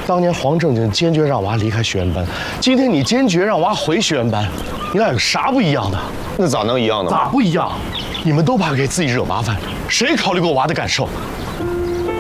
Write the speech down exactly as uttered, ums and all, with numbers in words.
当年黄正经坚决让娃离开学员班，今天你坚决让娃回学员班，你俩有啥不一样的？ 那咋能一样呢？ 咋不一样？你们都怕给自己惹麻烦，谁考虑过娃的感受？